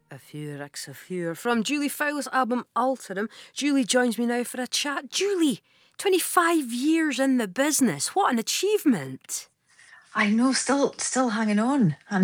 A few ricks of fear from Julie Fowler's album Alterum. Julie joins me now for a chat. Julie, 25 years in the business. What an achievement. I know, still hanging on. And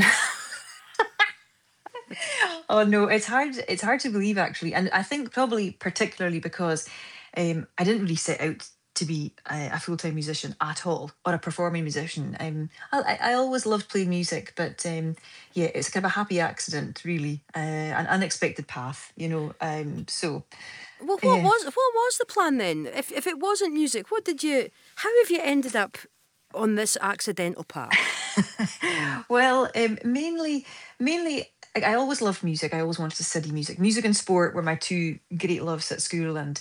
oh no, it's hard to believe actually. And I think probably particularly because I didn't really set out to be a full-time musician at all, or a performing musician. I always loved playing music, but yeah, it's kind of a happy accident, really, an unexpected path, so Well, yeah. what was the plan then? If it wasn't music, how have you ended up on this accidental path? Well, mainly, like, I always loved music. I always wanted to study music. Music and sport were my two great loves at school, and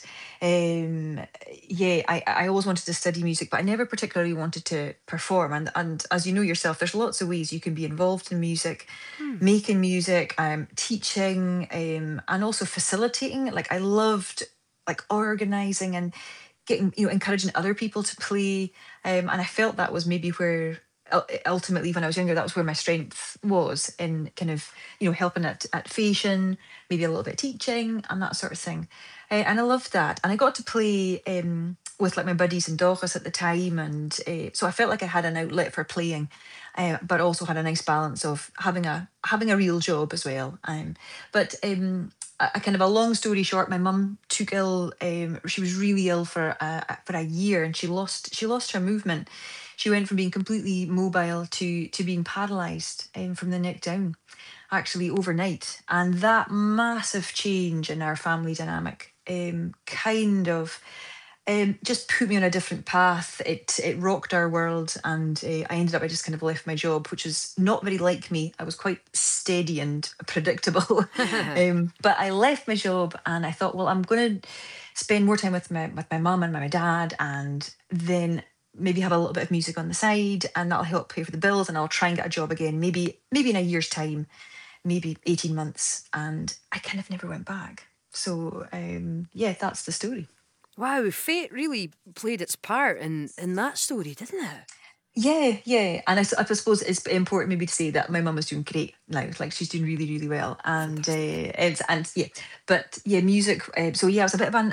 yeah, I always wanted to study music, but I never particularly wanted to perform. And as you know yourself, there's lots of ways you can be involved in music, Hmm. making music, teaching, and also facilitating. Like I loved like organizing and getting encouraging other people to play, and I felt that was maybe where ultimately when I was younger, that was where my strength was in kind of helping at fashion, maybe a little bit teaching and that sort of thing. And I loved that, and I got to play with like my buddies in Dochas at the time, and so I felt like I had an outlet for playing, but also had a nice balance of having a real job as well. But a kind of a long story short, my mum took ill. She was really ill for a year, and she lost her movement. She went from being completely mobile to being paralysed from the neck down, actually overnight. And that massive change in our family dynamic kind of just put me on a different path. It rocked our world, and I just kind of left my job, which is not very like me. I was quite steady and predictable, but I left my job, and I thought, well, I'm going to spend more time with my mum and my dad, and then maybe have a little bit of music on the side, and that'll help pay for the bills. And I'll try and get a job again, maybe in a year's time, maybe 18 months, and I kind of never went back. So yeah, that's the story. Wow, fate really played its part in that story, didn't it? Yeah, yeah, and I suppose it's important maybe to say that my mum is doing great now. Like she's doing really, really well, and Fantastic. yeah, but yeah, music. So yeah, I was a bit of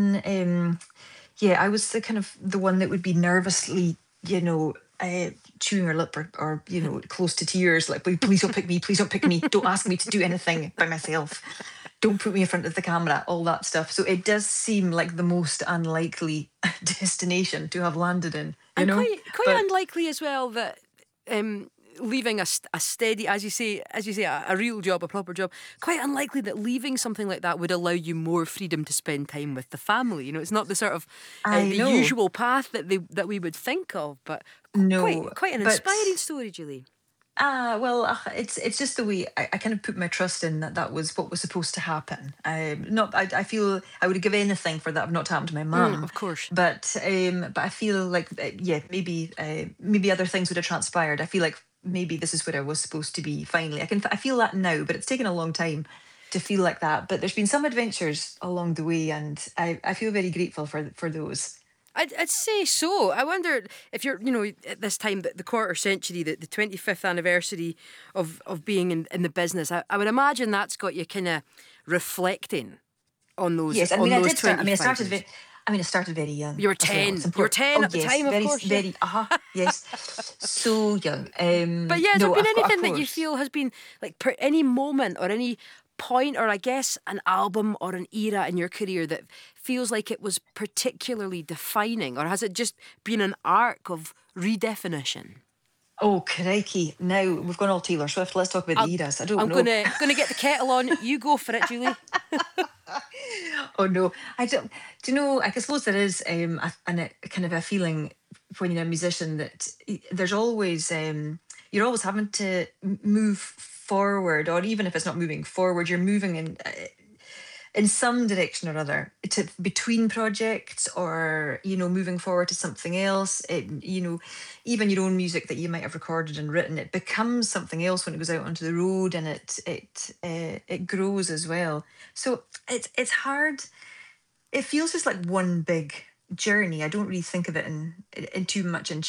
yeah, I was the kind of the one that would be nervously, chewing her lip, or close to tears, like, please don't pick me, please don't pick me, don't ask me to do anything by myself, don't put me in front of the camera, all that stuff. So it does seem like the most unlikely destination to have landed in, And quite but unlikely as well that um, leaving a steady, as you say, a real job, a proper job. Quite unlikely that leaving something like that would allow you more freedom to spend time with the family. It's not the sort of I the know, usual path that we would think of, but no, quite an but inspiring story, Julie. well, it's just the way I kind of put my trust in that was what was supposed to happen. Not, I feel I would give anything for that not to happen to my mum, Of course. but I feel like yeah, maybe other things would have transpired. I feel like maybe this is where I was supposed to be finally. I feel that now, but it's taken a long time to feel like that. But there's been some adventures along the way, and I feel very grateful for those. I'd say so. I wonder if you're, at this time, the quarter century, the 25th anniversary of being in the business, I would imagine that's got you kind of reflecting on those Yes, I mean on I those did start. I mean, 25 years. I started very young You were as well. It's 10. You were important. 10 Oh at the yes, time, of very, course, yeah. very. Yes, so young. But yeah, has there No, been of anything that you course. feel has been like any moment or any point, or I guess an album or an era in your career that feels like it was particularly defining, or has it just been an arc of redefinition? Oh crikey! Now we've gone all Taylor Swift. Let's talk about I'll, the eras. I don't I'm know. gonna get the kettle on. You go for it, Julie. Oh no, I don't. Do you know? I suppose there is a kind of a feeling when you're a musician that there's always you're always having to move forward, or even if it's not moving forward, you're moving in some direction or other, to between projects, or moving forward to something else. Even your own music that you might have recorded and written, it becomes something else when it goes out onto the road, and it grows as well. So it's hard. It feels just like one big journey. I don't really think of it in too much in